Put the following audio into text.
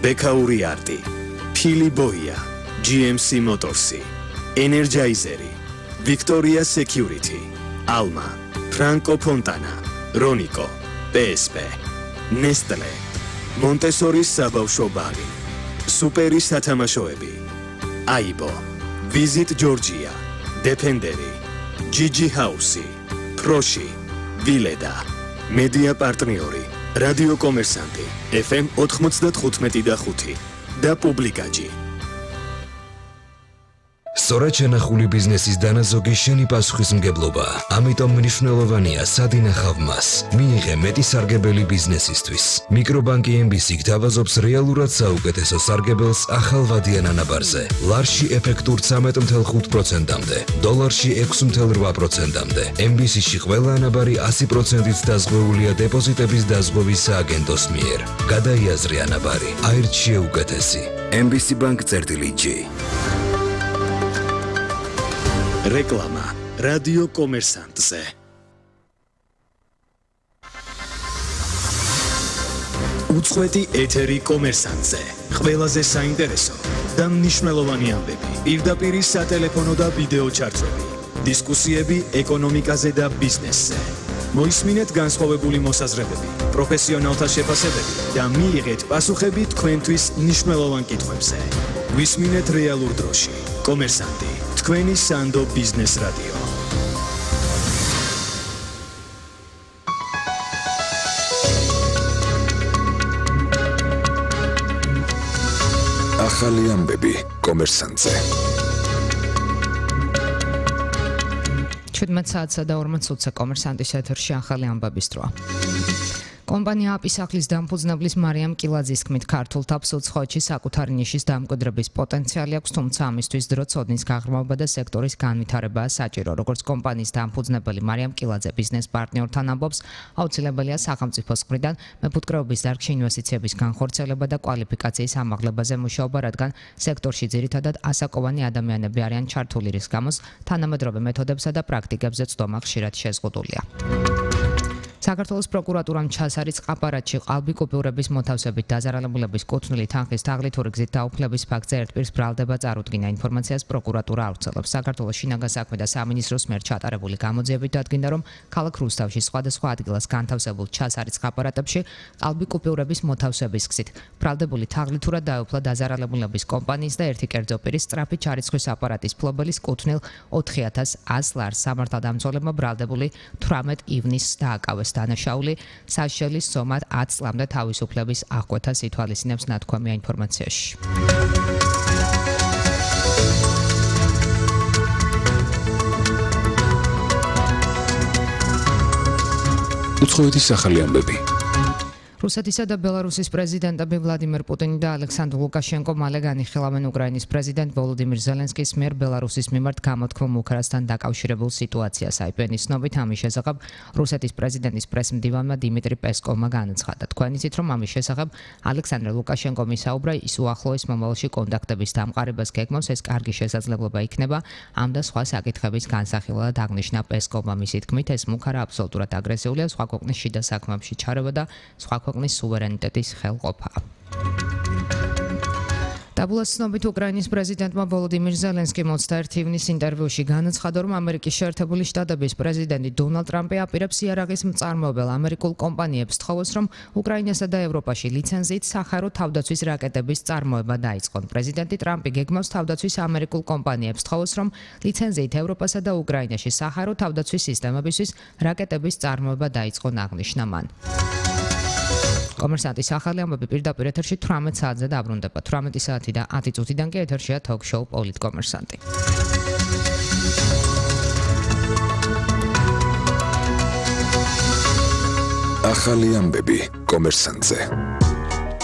ბექაური არტი, ფილი ბოია, GMC Motorsi, Energizeri, Victoria Security, Alma, Franco Fontana, Ronico, PSP, Nestle, Montessori საბავშვო ბაღი, Superi სათამაშოები, Aibo, Visit Georgia, Defenderi, Gigi House, Proshi, Vileda, Media პარტნიორი, რადიო კომერსანტი, FM 95.5 და პუბლიკაჯი. სწორად შენახული ბიზნესის დანაზოგი შენი პასუხისმგებლობა. ამიტომ მნიშვნელოვანია სად ინახავ მას. მიიღე მეტი სარგებელი ბიზნესისთვის. მიკრობანკი MBC გთავაზობს რეალურად საუკეთესო სარგებელს ახალ ვადიან ანაბარზე. ლარში ეფექტურ 13.5%-მდე, დოლარში 6.8%-მდე. MBC-ში ყველა ანაბარი 100%-ით დაზღვეულია დეპოზიტების დაზღვევის სააგენტოს მიერ. გადაიაზრე ანაბარი. აირჩიე უკეთესი. MBC Bank-G. Reklama Radio Kommersantზე. უწყვეტი ეთერი კომერსანტზე. ყველაზე საინტერესო და მნიშვნელოვანი ამბები. პირდაპირ სატელეფონო და ვიდეო ჩარტები. დისკუსიები ეკონომიკაზე და ბიზნესზე. მოისმინეთ განსხვავებული მოსაზრებები, პროფესიონალთა შეფასებები და მიიღეთ პასუხები თქვენთვის მნიშვნელოვან კითხვებზე. ვისმინეთ რეალურ დროში. კომერსანტი, თქვენი სანდო ბიზნეს რადიო. ახალი ამბები კომერსანტზე. 17 საათსა და 40 minutზე კომერსანტის ეთერში ახალი ამბების დროა. კომპანია აპისახლის დამფუძნებლის მარიამ კილაძის თქმით, ქართულ თავს უცხოეთში საკუთარი ნიშის დამკვიდრების პოტენციალი აქვს, თუმცა ამისთვის დრო ცოდნის გაღრმავება და სექტორის განვითარებაა საჭირო. როგორც კომპანიის დამფუძნებელი მარიამ კილაძე ბიზნეს პარტნიორთან ამბობს, აუცილებელია სახელმწიფოს მხრიდან მეფუტკრეობის დარგში ინვესტიციების განხორციელება და კვალიფიკაციის ამაღლებაზე მუშაობა, რადგან სექტორში ძირითადად ასაკოვანი ადამიანები არიან ჩართული, რის გამოც თანამედროვე მეთოდებსა და პრაქტიკებზე ცდომა ხშირად შეზღუდულია. საქართველოს პროკურატურამ ჩასარიც აპარატში ყალბი კუპიურების მოთავსებით დაზარალებულების კუთვნილი თანხის თაღლითური გზით დაუფლების ფაქტზე ერთპირს ბრალდება წარუდგინა. ინფორმაციას პროკურატურა ავრცელებს. საქართველოს შინაგან საქმე და სამინისტროს მიერ ჩატარებული გამოძიებით დადგინდა, რომ ქალაქ რუსთავში სხვადასხვა ადგილას განთავსებულ ჩასარიც აპარატებში ყალბი კუპიურების მოთავსების გზით ბრალდებული თაღლითურად დაეუფლა დაზარალებულების კომპანიის და ერთი კერძო პირის სწრაფი ჩარიცხვის აპარატის ფლობელის კუთვნილ 4100 ლარს. სამართალდამცველებმა ბრალდებული 18 ივნისს დააკავეს. დანაშაული საშელის სომად 10 წლამდე თავისუფლების აღკვეთას ითვალისწინებს ნათქვამია ინფორმაციაში. უცხოეთის ახალი ამბები. რუსეთისა და ბელარუსის პრეზიდენტები ვლადიმერ პუტინი და ალექსანდრ ლუკაშენკო მალე განიხილავენ უკრაინის პრეზიდენტ ვოლოდიმირ ზელენსკის მიერ ბელარუსის მიმართ გამოთქმულ მუქარასთან დაკავშირებულ სიტუაციას. IP-ნის ცნობით ამის შესახებ რუსეთის პრეზიდენტის პრესმდივანმა დიმიტრი პესკოვმა განაცხადა. თქვენ იცით, რომ ამის შესახებ ალექსანდრ ლუკაშენკომ ისაუბრა, ის უახლოეს მომავალში კონტაქტების დამყარებას გეგმავს, ეს კარგი შესაძლებლობა იქნება ამ და სხვა საკითხების განსახილველად აღნიშნა პესკოვმა. მისი თქმით, ეს მუქარა აბსოლუტურად აგრესიულია, სხვა ქვეყნის შიდა საქმეებში ჩარევა და სხვა ქვეყნის სუვერენიტეტის ხელყოფა. დაბულას ცნობით უკრაინის პრეზიდენტმა ვოლოდიმირ ზელენსკიმ 21 ივნისის ინტერვიუში განაცხადა, რომ ამერიკის შეერთებული შტატების პრეზიდენტი დონალდ ტრამპი აპირებს იარაღის მწარმოებელ ამერიკულ კომპანიებს თხოვოს, რომ უკრაინასა და ევროპაში ლიცენზიით სახარო თავდაცვის რაკეტების წარმოება დაიწყონ. პრეზიდენტი ტრამპი გეგმავს თავდაცვის ამერიკულ კომპანიებს თხოვოს, რომ ლიცენზიით ევროპასა და უკრაინაში სახარო თავდაცვის სისტემებისთვის რაკეტების წარმოება დაიწყონ, აღნიშნა მან. კომერსანტის ახალი ამბები პირდაპირ ეთერში 18 საათზე დაბრუნდება. 18 საათი და 10 წუთიდან კი ეთერშია თოქ-შოუ პოლიტკომერსანტი. ახალი ამბები კომერსანტზე.